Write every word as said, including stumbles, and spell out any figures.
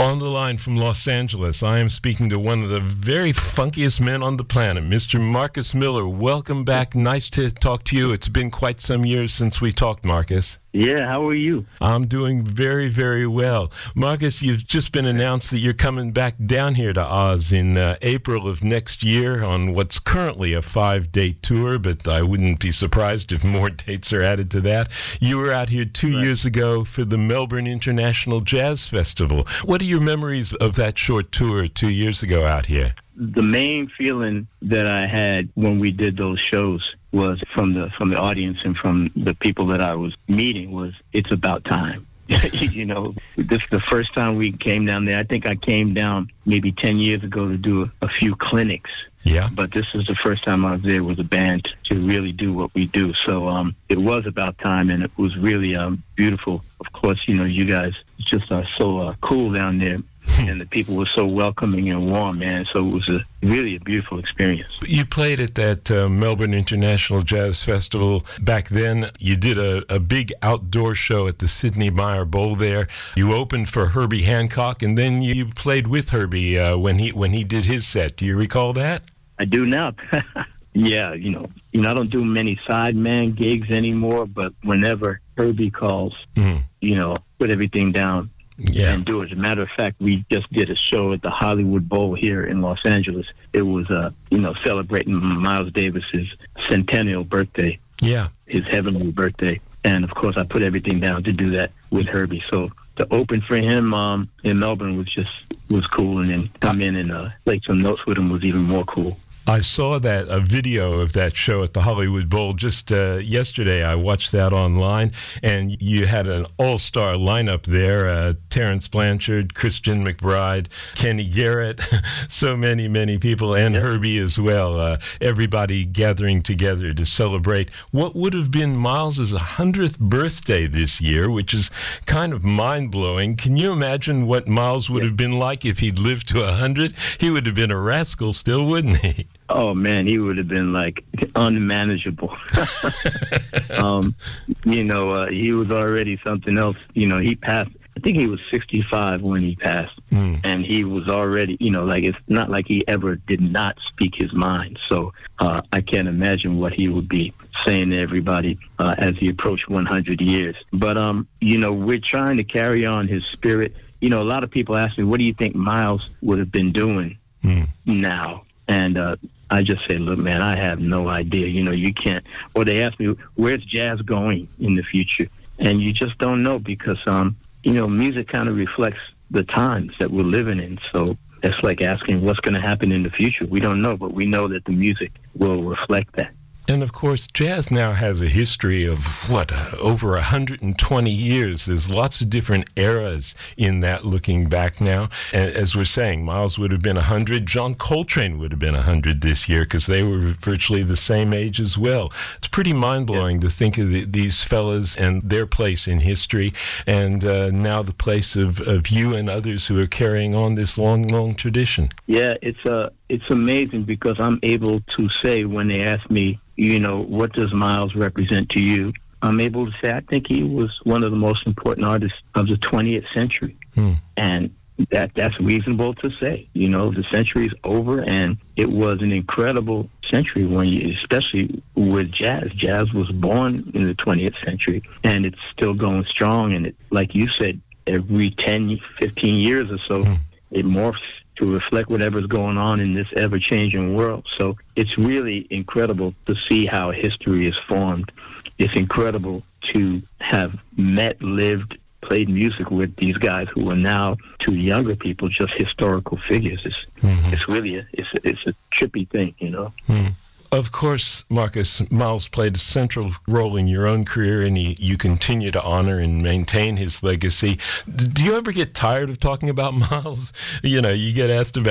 On the line from Los Angeles, I am speaking to one of the very funkiest men on the planet, Mister Marcus Miller. Welcome back. Nice to talk to you. It's been quite some years since we talked, Marcus. Yeah, how are you? I'm doing very, very well. Marcus, you've just been announced that you're coming back down here to Oz in uh, April of next year on what's currently a five-date tour, but I wouldn't be surprised if more dates are added to that. You were out here two right. years ago for the Melbourne International Jazz Festival. What are your memories of that short tour two years ago out here? The main feeling that I had when we did those shows was from the from the audience and from the people that I was meeting was it's about time. You know, this is the first time we came down there. I think I came down maybe ten years ago to do a, a few clinics. Yeah. But this is the first time I was there with a band to really do what we do. So um, it was about time, and it was really um, beautiful. Of course, you know, you guys just are so uh, cool down there. And the people were so welcoming and warm, man. So it was a, really a beautiful experience. You played at that uh, Melbourne International Jazz Festival back then. You did a, a big outdoor show at the Sidney Myer Bowl there. You opened for Herbie Hancock, and then you played with Herbie uh, when he when he did his set. Do you recall that? I do now. Yeah, you know, you know, I don't do many sideman gigs anymore, but whenever Herbie calls, mm. you know, put everything down. Yeah. And do it. As a matter of fact, we just did a show at the Hollywood Bowl here in Los Angeles. It was, uh, you know, celebrating Miles Davis's centennial birthday. Yeah. His heavenly birthday. And, of course, I put everything down to do that with Herbie. So to open for him um, in Melbourne was just was cool. And then come in and uh, play some notes with him was even more cool. I saw that a video of that show at the Hollywood Bowl just uh, yesterday. I watched that online, and you had an all-star lineup there: uh, Terrence Blanchard, Christian McBride, Kenny Garrett, so many, many people, and yep. Herbie as well. Uh, everybody gathering together to celebrate what would have been Miles's hundredth birthday this year, which is kind of mind-blowing. Can you imagine what Miles would yep. have been like if he'd lived to a hundred? He would have been a rascal still, wouldn't he? Oh, man, he would have been, like, unmanageable. um, you know, uh, he was already something else. You know, he passed, I think he was sixty-five when he passed. Mm. And he was already, you know, like, it's not like he ever did not speak his mind. So uh, I can't imagine what he would be saying to everybody uh, as he approached one hundred years. But, um, you know, we're trying to carry on his spirit. You know, a lot of people ask me, what do you think Miles would have been doing mm. now? And uh, I just say, look, man, I have no idea. You know, you can't. Or they ask me, where's jazz going in the future? And you just don't know because, um, you know, music kind of reflects the times that we're living in. So it's like asking what's going to happen in the future. We don't know, but we know that the music will reflect that. And, of course, jazz now has a history of, what, uh, over one hundred twenty years. There's lots of different eras in that looking back now. And as we're saying, Miles would have been one hundred. John Coltrane would have been one hundred this year because they were virtually the same age as well. It's pretty mind-blowing yeah. to think of the, these fellas and their place in history and uh, now the place of, of you and others who are carrying on this long, long tradition. Yeah, it's uh, it's amazing because I'm able to say when they ask me, you know, what does Miles represent to you? I'm able to say I think he was one of the most important artists of the twentieth century. Hmm. And that that's reasonable to say. You know, the century is over, and it was an incredible century, when you, especially with jazz. Jazz was born in the twentieth century, and it's still going strong. And it, like you said, every ten, fifteen years or so, hmm. it morphs to reflect whatever's going on in this ever-changing world. So it's really incredible to see how history is formed. It's incredible to have met, lived, played music with these guys who are now, to younger people, just historical figures. It's, mm-hmm. it's really a, it's, a, it's a trippy thing, you know? Mm. Of course, Marcus, Miles played a central role in your own career, and he, you continue to honor and maintain his legacy. D- do you ever get tired of talking about Miles? You know, you get asked about